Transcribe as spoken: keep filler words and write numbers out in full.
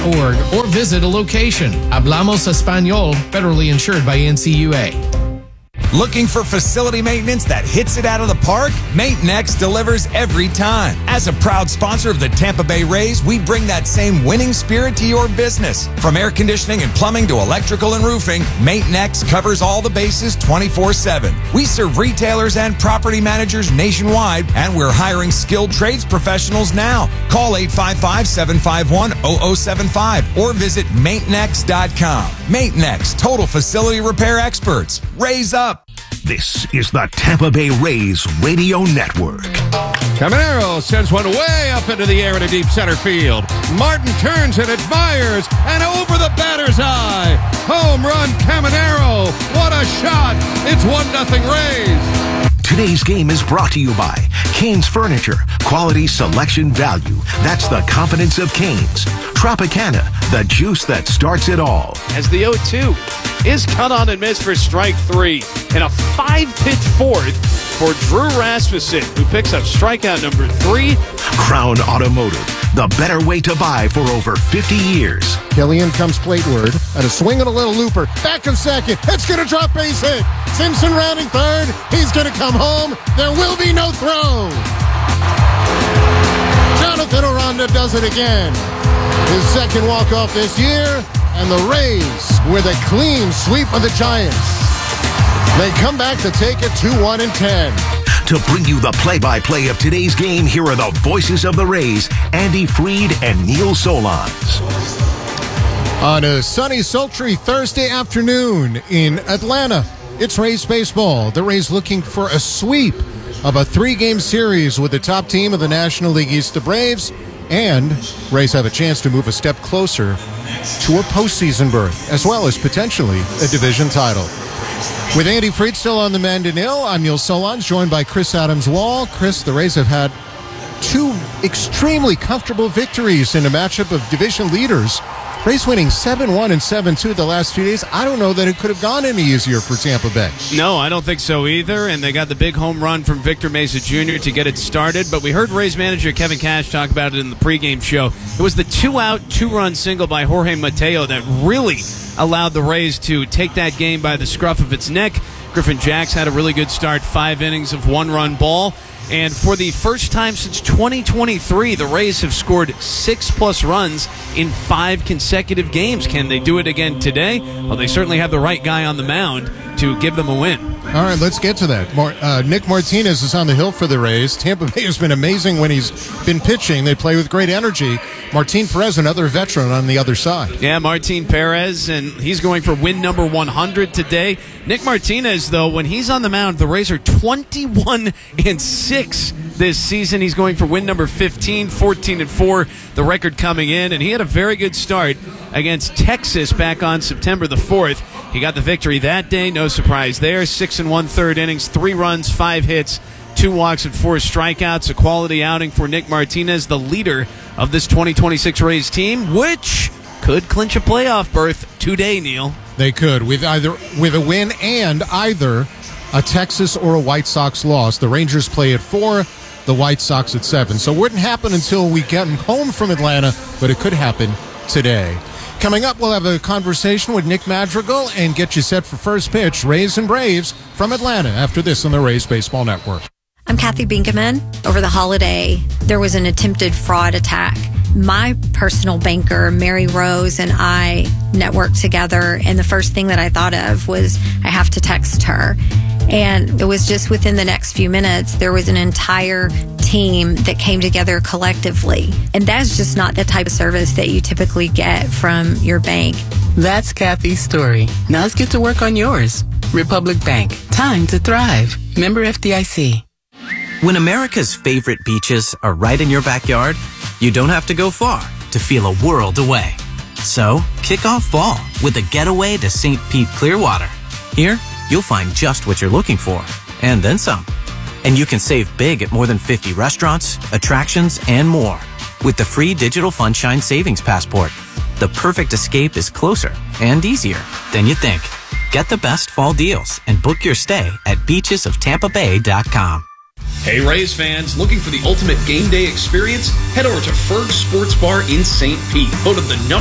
dot org or visit a location. Hablamos Español, federally insured by N C U A. Looking for facility maintenance that hits it out of the park? Maintenex delivers every time. As a proud sponsor of the Tampa Bay Rays, we bring that same winning spirit to your business. From air conditioning and plumbing to electrical and roofing, Maintenex covers all the bases twenty-four seven. We serve retailers and property managers nationwide, and we're hiring skilled trades professionals now. Call eight five five, seven five one, zero zero seven five or visit maintenex dot com. Maintenex, total facility repair experts. Raise up. This is the Tampa Bay Rays Radio Network. Caminero sends one way up into the air in a deep center field. Martin turns and admires, and over the batter's eye. Home run, Caminero. What a shot. It's one nothing Rays. Today's game is brought to you by Canes Furniture. Quality, selection, value. That's the confidence of Canes. Tropicana, the juice that starts it all. As the oh two is cut on and missed for strike three in a five-pitch fourth for Drew Rasmussen, who picks up strikeout number three. Crown Automotive, the better way to buy for over fifty years. Killian comes plateward, and a swing and a little looper. Back in second. It's going to drop base hit. Simpson rounding third. He's going to come home. There will be no throw. Jonathan Aranda does it again. His second walk-off this year, and the Rays with a clean sweep of the Giants. They come back to take it two one and ten. To bring you the play-by-play of today's game, here are the voices of the Rays, Andy Freed and Neil Solondz. On a sunny, sultry Thursday afternoon in Atlanta, it's Rays baseball. The Rays looking for a sweep of a three-game series with the top team of the National League East, the Braves, and Rays have a chance to move a step closer to a postseason berth, as well as potentially a division title. With Andy Freed still on the mend and ill, I'm Neil Solondz, joined by Chris Adams-Wall. Chris, the Rays have had two extremely comfortable victories in a matchup of division leaders. Rays winning seven one and seven two the last two days. I don't know that it could have gone any easier for Tampa Bay. No, I don't think so either, and they got the big home run from Victor Mesa Junior to get it started, but we heard Rays manager Kevin Cash talk about it in the pregame show. It was the two-out, two-run single by Jorge Mateo that really allowed the Rays to take that game by the scruff of its neck. Griffin Jacks had a really good start, five innings of one-run ball. And for the first time since twenty twenty-three, the Rays have scored six-plus runs in five consecutive games. Can they do it again today? Well, they certainly have the right guy on the mound to give them a win. All right, let's get to that. Mar- uh, Nick Martinez is on the hill for the Rays. Tampa Bay has been amazing when he's been pitching. They play with great energy. Martin Perez, another veteran on the other side. Yeah, Martin Perez, and he's going for win number one hundred today. Nick Martinez, though, when he's on the mound, the Rays are twenty-one and six this season. He's going for win number fifteen, fourteen and four, the record coming in, and he had a very good start against Texas back on September the fourth. He got the victory that day, no surprise there. Six and one-third innings, three runs, five hits, two walks, and four strikeouts. A quality outing for Nick Martinez, the leader of this twenty twenty-six Rays team, which could clinch a playoff berth today, Neil. They could, with either with a win and either a Texas or a White Sox loss. The Rangers play at four, the White Sox at seven. So it wouldn't happen until we get home from Atlanta, but it could happen today. Coming up, we'll have a conversation with Nick Madrigal and get you set for first pitch, Rays and Braves from Atlanta, after this on the Rays Baseball Network. I'm Kathy Binkaman. Over the holiday, there was an attempted fraud attack. My personal banker, Mary Rose, and I networked together, and the first thing that I thought of was I have to text her. And it was just within the next few minutes, there was an entire team that came together collectively. And that's just not the type of service that you typically get from your bank. That's Kathy's story. Now let's get to work on yours. Republic Bank. Time to thrive. Member F D I C. When America's favorite beaches are right in your backyard, you don't have to go far to feel a world away. So, kick off fall with a getaway to Saint Pete Clearwater. Here, you'll find just what you're looking for, and then some. And you can save big at more than fifty restaurants, attractions, and more with the free digital Funshine Savings Passport. The perfect escape is closer and easier than you think. Get the best fall deals and book your stay at beaches of tampa bay dot com. Hey Rays fans, looking for the ultimate game day experience? Head over to Ferg Sports Bar in Saint Pete, voted the number